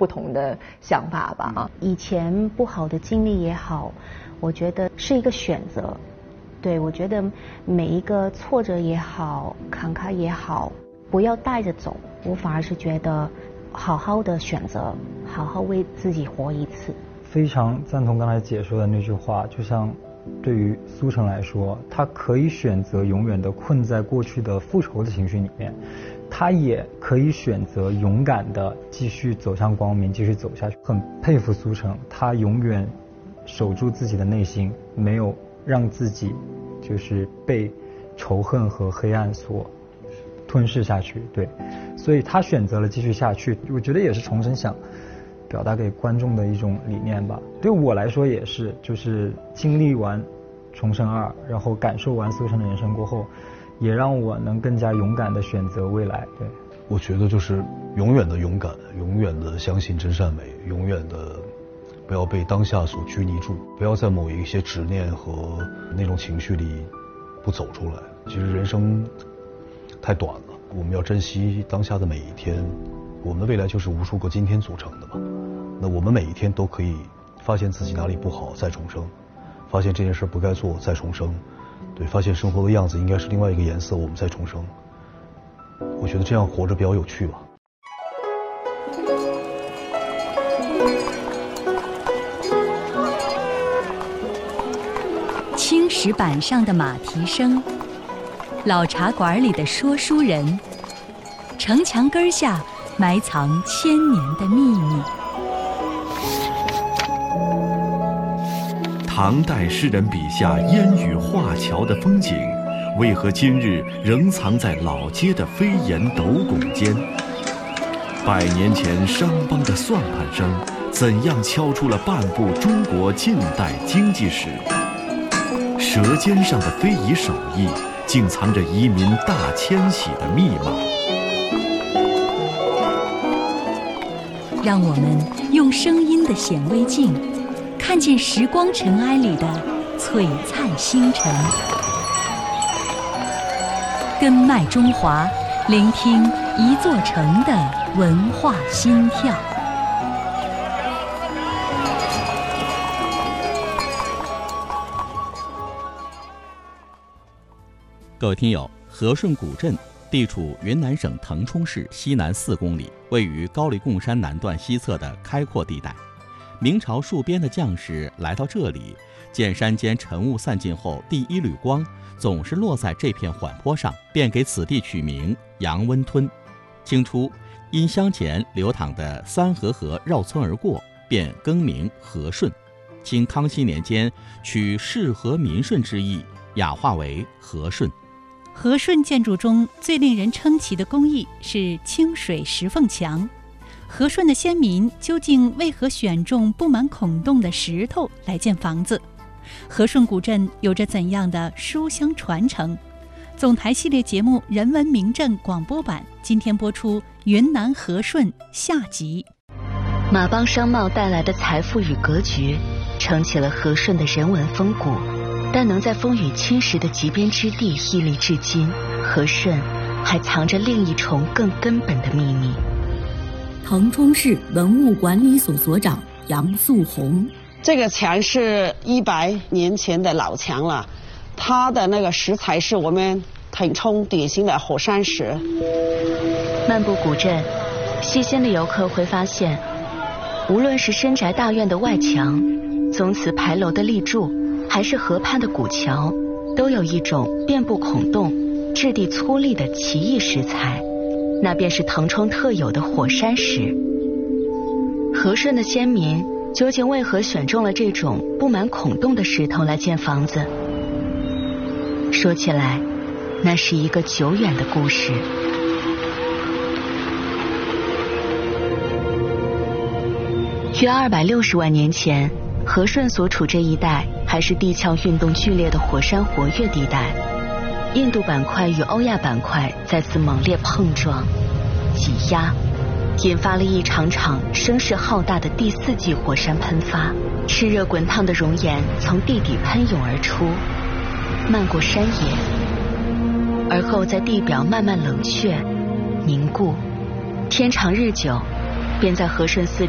不同的想法吧啊。 以前不好的经历也好，我觉得是一个选择。对，我觉得每一个挫折也好，坎坷也好，不要带着走。我反而是觉得好好的选择，好好为自己活一次。 非常赞同刚才姐说的那句话，就像对于苏成来说，他可以选择永远的困在过去的复仇的情绪里面，他也可以选择勇敢的继续走向光明，继续走下去。很佩服苏成，他永远守住自己的内心，没有让自己就是被仇恨和黑暗所吞噬下去。对，所以他选择了继续下去。我觉得也是重生想表达给观众的一种理念吧。对我来说也是，就是经历完重生2，然后感受完苏成的人生过后，也让我能更加勇敢的选择未来。对， 我觉得就是永远的勇敢，永远的相信真善美，永远的不要被当下所拘泥住，不要在某一些执念和那种情绪里不走出来。其实人生太短了，我们要珍惜当下的每一天。我们的未来就是无数个今天组成的嘛，那我们每一天都可以发现自己哪里不好再重生，发现这件事不该做再重生，对，发现生活的样子应该是另外一个颜色，我们再重生。我觉得这样活着比较有趣吧。 青石板上的马蹄声，老茶馆里的说书人，城墙根下埋藏1000年的秘密。 唐代诗人笔下烟雨画桥的风景，为何今日仍藏在老街的飞檐斗拱间？100年前商帮的算盘声，怎样敲出了半部中国近代经济史？舌尖上的非遗手艺，竟藏着移民大迁徙的密码。 让我们用声音的显微镜，看见时光尘埃里的璀璨星辰。根脉中华，聆听一座城的文化心跳。 各位听友，和顺古镇地处云南省腾冲市西南4公里，位于高黎贡山南段西侧的开阔地带。明朝戍边的将士来到这里，见山间晨雾散尽后，第一缕光总是落在这片缓坡上，便给此地取名杨温吞。清初因乡前流淌的3河河绕村而过，便更名和顺。清康熙年间取市和民顺之意，雅化为和顺。 和顺建筑中最令人称奇的工艺是清水石缝墙。和顺的先民究竟为何选中布满孔洞的石头来建房子？和顺古镇有着怎样的书香传承？总台系列节目《人文名镇》广播版今天播出云南和顺下集。 马帮商贸带来的财富与格局，撑起了和顺的人文风骨。但能在风雨侵蚀的极边之地屹立至今，和顺还藏着另一重更根本的秘密。 腾冲市文物管理所所长杨素红， 这个墙是100年前的老墙了，它的那个石材是我们腾冲典型的火山石。 漫步古镇，细心的游客会发现，无论是深宅大院的外墙、宗祠牌楼的立柱，还是河畔的古桥，都有一种遍布孔洞、质地粗粝的奇异石材，那便是腾冲特有的火山石。和顺的先民究竟为何选中了这种布满孔洞的石头来建房子？说起来，那是一个久远的故事。约260万年前，和顺所处这一带还是地壳运动剧烈的火山活跃地带，印度板块与欧亚板块再次猛烈碰撞、挤压，引发了一场场声势浩大的第4纪火山喷发。炽热滚烫的熔岩从地底喷涌而出，漫过山野，而后在地表慢慢冷却、凝固，天长日久，便在和顺4